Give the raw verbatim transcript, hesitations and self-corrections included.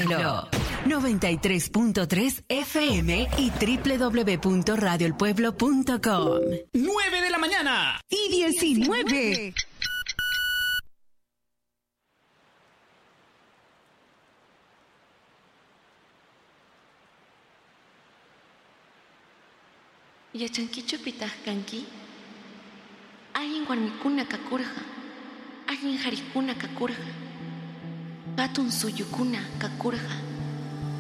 Pueblo. noventa y tres punto tres F M y doble u doble u doble u punto radio el pueblo punto com. nueve de la mañana y diecinueve. Yachankichu pitahkanki, ayin warmikuna kakurqa, ayin harikuna kakurqa, hatun suyukuna kakurqa.